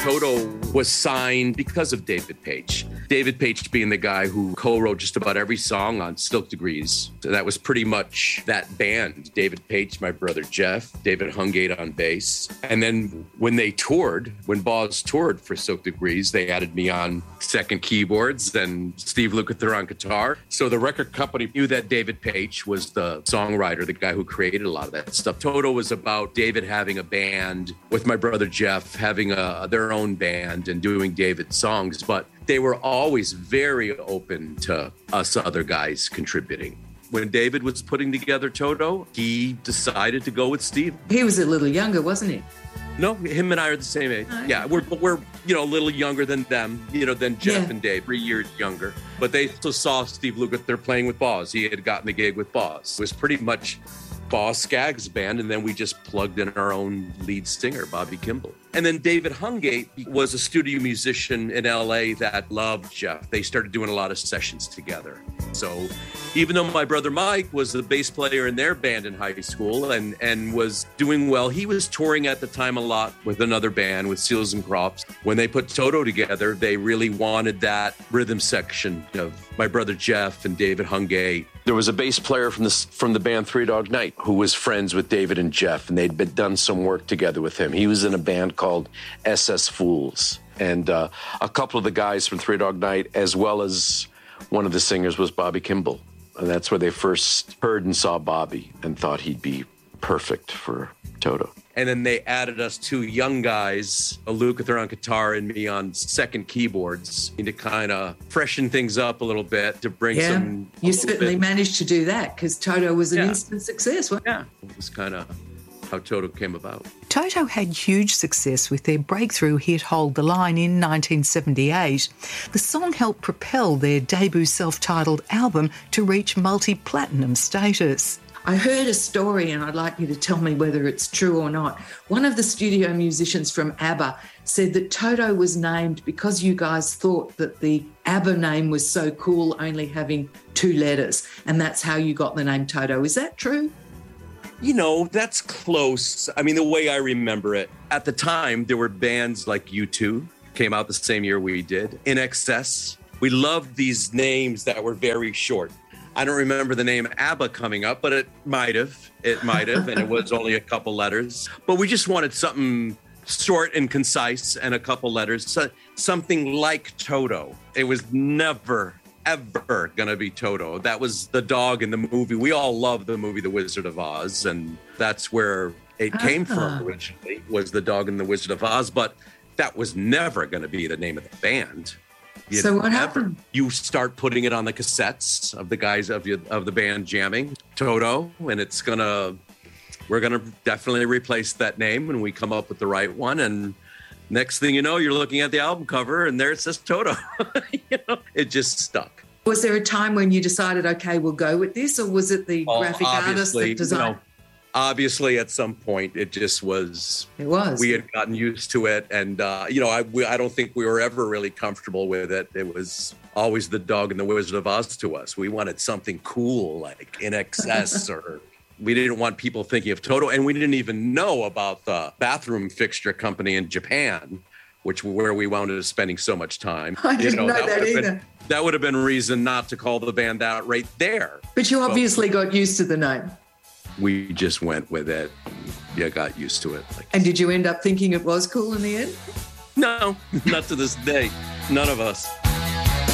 Toto was signed because of David Paich. David Paich being the guy who co-wrote just about every song on Silk Degrees. So that was pretty much that band. David Paich, my brother Jeff, David Hungate on bass. And then when they toured, when Boz toured for Silk Degrees, they added me on second keyboards and Steve Lukather on guitar. So the record company knew that David Paich was the songwriter, the guy who created a lot of that stuff. Toto was about David having a band with my brother Jeff, having their own band and doing David's songs, but they were always very open to us other guys contributing. When David was putting together Toto, he decided to go with Steve. He was a little younger, wasn't he? No, him and I are the same age. Oh, yeah, we're a little younger than them, than Jeff and Dave, 3 years younger. But they still saw Steve Lukather playing with Boz. He had gotten the gig with Boz. It was pretty much Boz Scaggs' band, and then we just plugged in our own lead singer, Bobby Kimball. And then David Hungate was a studio musician in LA that loved Jeff. They started doing a lot of sessions together. So even though my brother Mike was the bass player in their band in high school and was doing well, he was touring at the time a lot with another band, with Seals and Crofts. When they put Toto together, they really wanted that rhythm section of my brother Jeff and David Hungate. There was a bass player from the band Three Dog Night who was friends with David and Jeff, and they'd done some work together with him. He was in a band called SS Fools. And a couple of the guys from Three Dog Night, as well as one of the singers, was Bobby Kimball. And that's where they first heard and saw Bobby and thought he'd be perfect for Toto. And then they added us two young guys, a Lukather on guitar and me on second keyboards, to kind of freshen things up a little bit, to bring some... You certainly managed to do that because Toto was an instant success. Yeah, it was kind of how Toto came about. Toto had huge success with their breakthrough hit Hold the Line in 1978. The song helped propel their debut self-titled album to reach multi-platinum status. I heard a story, and I'd like you to tell me whether it's true or not. One of the studio musicians from ABBA said that Toto was named because you guys thought that the ABBA name was so cool, only having 2 letters, and that's how you got the name Toto. Is that true? That's close. I mean, the way I remember it, at the time, there were bands like U2, came out the same year we did, In Excess. We loved these names that were very short. I don't remember the name ABBA coming up, but it might have, and it was only a couple letters. But we just wanted something short and concise and a couple letters, so something like Toto. It was never, ever going to be Toto. That was the dog in the movie. We all love the movie The Wizard of Oz, and that's where it came from originally, was the dog in The Wizard of Oz, but that was never going to be the name of the band. So what happened? You start putting it on the cassettes of the guys of the band jamming, Toto, and we're gonna definitely replace that name when we come up with the right one. And next thing you know, you're looking at the album cover and there it says Toto. It just stuck. Was there a time when you decided, okay, we'll go with this, or was it the graphic artist that designed? Obviously, at some point, it just was. It was. We had gotten used to it, and I don't think we were ever really comfortable with it. It was always the dog and the Wizard of Oz to us. We wanted something cool, like In Excess, or we didn't want people thinking of Toto, and we didn't even know about the bathroom fixture company in Japan, where we wound up spending so much time. I didn't know that either. That would have been reason not to call the band out right there. But you obviously got used to the name. We just went with it. Yeah, got used to it. And did you end up thinking it was cool in the end? No, not to this day. None of us.